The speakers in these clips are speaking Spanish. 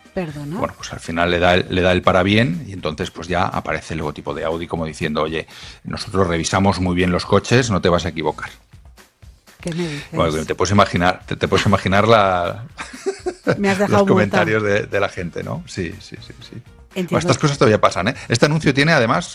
Perdona. Bueno, pues al final le da el para bien y entonces pues ya aparece el logotipo de Audi como diciendo, oye, nosotros revisamos muy bien los coches, no te vas a equivocar. ¿Qué me Bueno, dices? te puedes imaginar Me has los dejado muerta. comentarios de la gente, ¿no? Sí, sí, sí, sí. Bueno, Entiendo. estas cosas todavía pasan, ¿eh? Este anuncio tiene además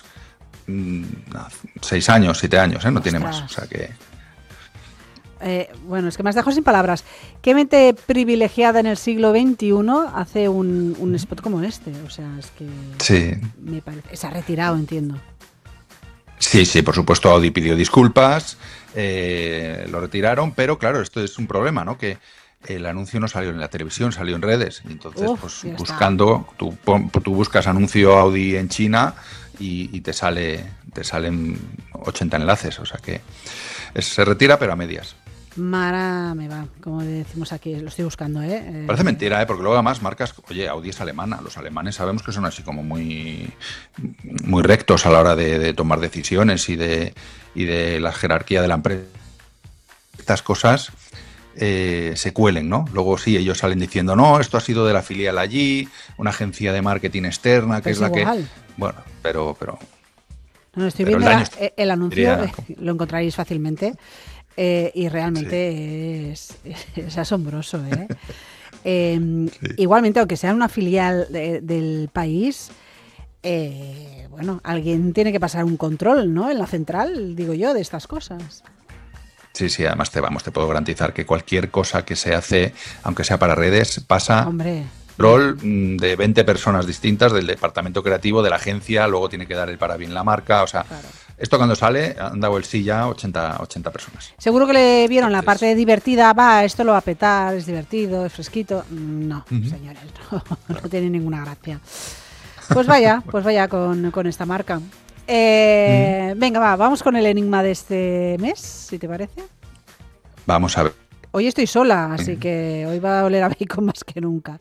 6 años, 7 años, ¿eh? No tiene más. O sea Ostras. que Bueno, es que me has dejado sin palabras. ¿Qué mente privilegiada en el siglo XXI hace un spot como este? O sea, es que sí. me parece... Se ha retirado, entiendo. Sí, sí, por supuesto Audi pidió disculpas, lo retiraron, pero claro, esto es un problema, ¿no? Que el anuncio no salió en la televisión, salió en redes. Y entonces, Uf, pues ya está. buscando, tú buscas anuncio Audi en China y te salen 80 enlaces, o sea que se retira, pero a medias. Mara me va, como decimos aquí, lo estoy buscando, ¿eh? Parece mentira, ¿eh? Porque luego además marcas, oye, Audi es alemana, los alemanes sabemos que son así como muy, muy rectos a la hora de tomar decisiones y de la jerarquía de la empresa. Estas cosas se cuelen, ¿no? Luego sí, ellos salen diciendo, no, esto ha sido de la filial allí, una agencia de marketing externa, que Pero es es la que... igual. Bueno, No, estoy pero el viendo daño el anuncio, diría... lo encontraréis fácilmente, y Sí, realmente es asombroso, ¿eh? sí. Igualmente, aunque sea una filial del país, bueno, alguien tiene que pasar un control, ¿no? En la central, digo yo, de estas cosas. Sí, sí, además te puedo garantizar que cualquier cosa que se hace, aunque sea para redes, pasa Hombre, control de 20 personas distintas del departamento creativo, de la agencia, luego tiene que dar el para bien la marca, o sea, claro. esto cuando sale han dado el sí ya 80 personas. Seguro que le vieron la Entonces, parte divertida, va, esto lo va a petar, es divertido, es fresquito. No, ujú, señores, no, no claro. tiene ninguna gracia. Pues vaya con esta marca. Ujú. Venga, vamos con el enigma de este mes, si te parece. Vamos a ver. Hoy estoy sola, así que hoy va a oler a bacon más que nunca.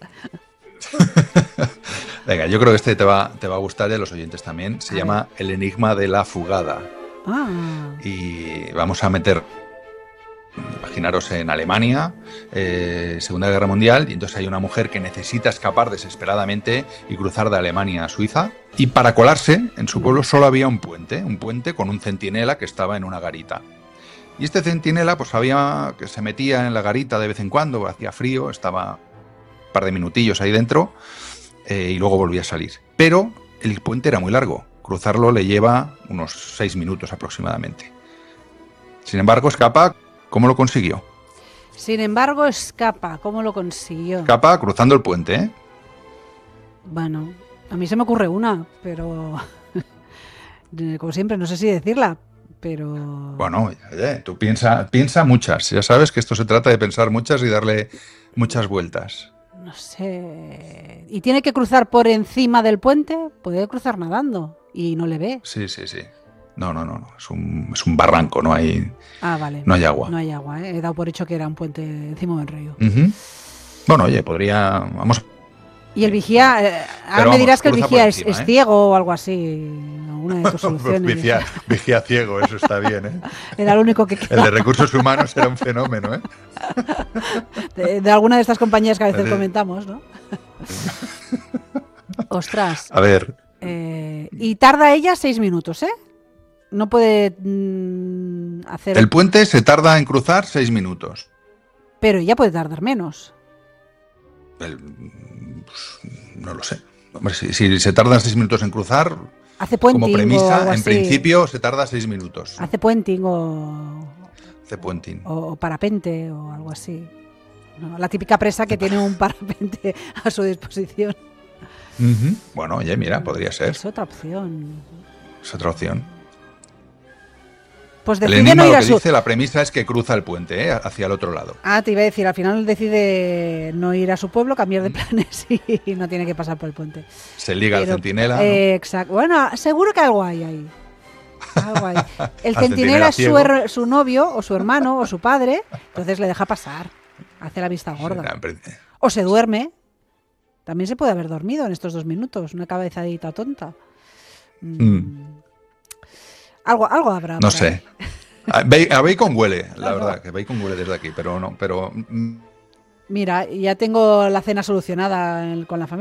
Venga, yo creo que este te va a gustar y a los oyentes también. Se A ver. llama El enigma de la fugada. Ah, Y vamos a meter, imaginaros en Alemania, Segunda Guerra Mundial, y entonces hay una mujer que necesita escapar desesperadamente y cruzar de Alemania a Suiza. Y para colarse, en su pueblo solo había un puente con un centinela que estaba en una garita. Y este centinela, pues sabía que se metía en la garita de vez en cuando, hacía frío, estaba un par de minutillos ahí dentro, y luego volvía a salir. Pero el puente era muy largo, cruzarlo le lleva unos 6 minutos aproximadamente. Sin embargo, escapa. ¿Cómo lo consiguió? sin embargo, escapa. ¿Cómo lo consiguió? Escapa cruzando el puente, ¿eh? Bueno, a mí se me ocurre una, pero como siempre, no sé si decirla, pero Bueno, oye, tú piensa muchas. Ya sabes que esto se trata de pensar muchas y darle muchas vueltas. no sé. ¿Y tiene que cruzar por encima del puente? Puede cruzar nadando y no le ve. Sí, sí, sí. No, no, no, no. Es un barranco, no hay, Ah, vale. no hay agua. No hay agua, ¿eh? He dado por hecho que era un puente encima del río. Ujú. Bueno, oye, podría. Vamos. Y el vigía, ahora Pero me vamos, dirás que el cruza por vigía es encima, ¿eh? ciego o algo así, alguna de tus soluciones. Vigía ciego, eso está bien, ¿eh? Era lo único que El de quedaba recursos humanos era un fenómeno, ¿eh? de alguna de estas compañías que a veces comentamos, ¿no? Ostras. A ver, Y tarda ella 6 minutos, ¿eh? No puede hacer... el puente se tarda en cruzar 6 minutos. Pero ella puede tardar menos. No lo sé. Hombre, si se tardan 6 minutos en cruzar, Hace como puenting o algo premisa, en así. principio se tarda 6 minutos. Hace puenting Hace puenting. o parapente o algo así. ¿No? La típica presa que tiene un parapente a su disposición. Bueno, oye, mira, podría ser. Es otra opción. Es otra opción. Pues El decide no enigma ir lo a que su... dice, la premisa es que cruza el puente, hacia el otro lado. Ah, te iba a decir, al final decide no ir a su pueblo, cambiar de planes y no tiene que pasar por el puente. Se liga al Pero, centinela, ¿no? exacto. Bueno, seguro que algo hay ahí. Algo hay. El Al centinela centinela es ciego. su novio o su hermano o su padre, entonces le deja pasar. Hace la vista Sí, gorda. O se duerme. También se puede haber dormido en estos 2 minutos, una cabezadita tonta. Algo habrá No por ahí. sé. A bacon huele, la No, no. verdad, que bacon huele desde aquí, pero no, pero Mira, ya tengo la cena solucionada con la familia.